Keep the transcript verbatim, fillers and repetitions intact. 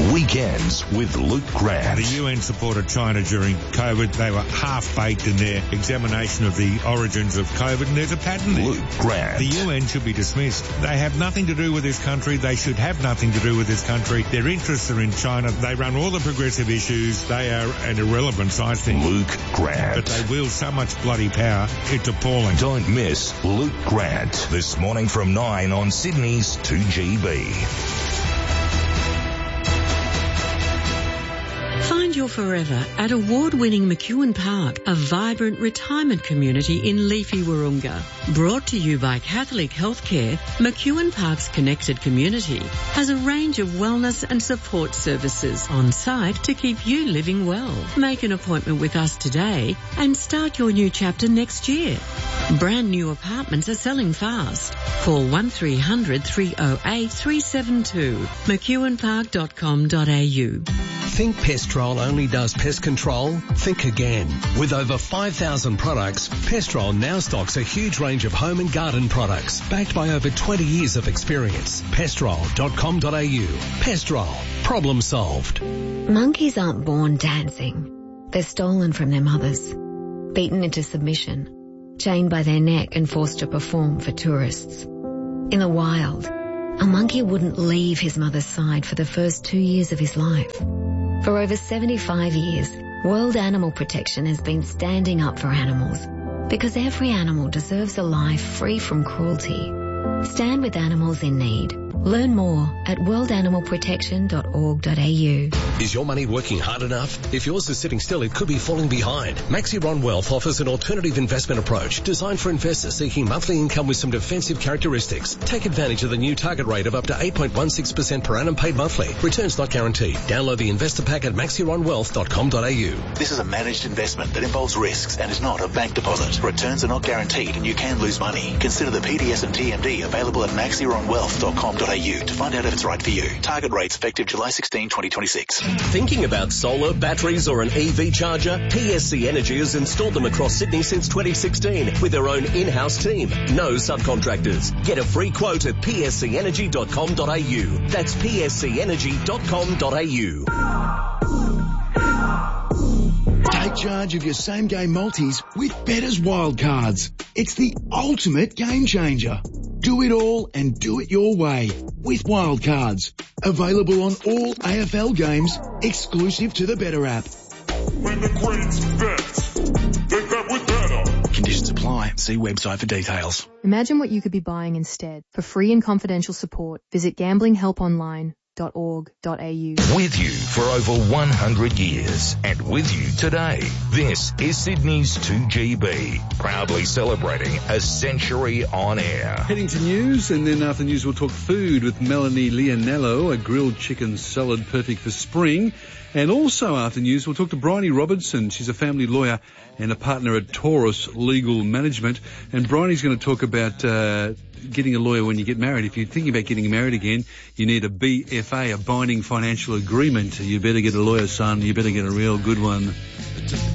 Weekends with Luke Grant. The U N supported China during COVID. They were half-baked in their examination of the origins of COVID, and there's a pattern there. Luke Grant. The U N should be dismissed. They have nothing to do with this country. They should have nothing to do with this country. Their interests are in China. They run all the progressive issues. They are an irrelevance, I think. Luke Grant. But they wield so much bloody power, it's appalling. Don't miss Luke Grant this morning from nine on Sydney's two G B. Find your forever at award-winning McEwen Park, a vibrant retirement community in leafy Wahroonga. Brought to you by Catholic Healthcare, McEwen Park's connected community has a range of wellness and support services on site to keep you living well. Make an appointment with us today and start your new chapter next year. Brand new apartments are selling fast. Call one three hundred, three oh eight, three seven two, mcewen park dot com dot a u. Think Pestrol only does pest control? Think again. With over five thousand products, Pestrol now stocks a huge range of home and garden products, backed by over twenty years of experience. pestrol dot com dot a u. Pestrol. Problem solved. Monkeys aren't born dancing. They're stolen from their mothers, beaten into submission, chained by their neck and forced to perform for tourists. In the wild, a monkey wouldn't leave his mother's side for the first two years of his life. For over seventy-five years, World Animal Protection has been standing up for animals because every animal deserves a life free from cruelty. Stand with animals in need. Learn more at world animal protection dot org dot a u. Is your money working hard enough? If yours is sitting still, it could be falling behind. Maxiron Wealth offers an alternative investment approach designed for investors seeking monthly income with some defensive characteristics. Take advantage of the new target rate of up to eight point one six percent per annum paid monthly. Returns not guaranteed. Download the investor pack at maxiron wealth dot com dot a u. This is a managed investment that involves risks and is not a bank deposit. Returns are not guaranteed and you can lose money. Consider the P D S and T M D available at maxiron wealth dot com dot a u to find out if it's right for you. Target rates effective July sixteenth, twenty twenty-six. Thinking about solar, batteries or an E V charger? P S C Energy has installed them across Sydney since twenty sixteen with their own in-house team. No subcontractors. Get a free quote at p s c energy dot com dot a u. That's p s c energy dot com dot a u. Take charge of your same-game multis with Better's Wildcards. It's the ultimate game changer. Do it all and do it your way with Wildcards. Available on all A F L games, exclusive to the Better app. When the Queen's bet, they bet with Better. Conditions apply. See website for details. Imagine what you could be buying instead. For free and confidential support, visit gambling help online dot org dot a u. With you for over one hundred years and with you today. This is Sydney's two G B, proudly celebrating a century on air. Heading to news, and then after news we'll talk food with Melanie Leonello, a grilled chicken salad perfect for spring. And also after news we'll talk to Bryony Robertson. She's a family lawyer and a partner at Taurus Legal Management. And Bryony's going to talk about uh, getting a lawyer when you get married. If you're thinking about getting married again, you need a B F A, a binding financial agreement. You better get a lawyer, son. You better get a real good one.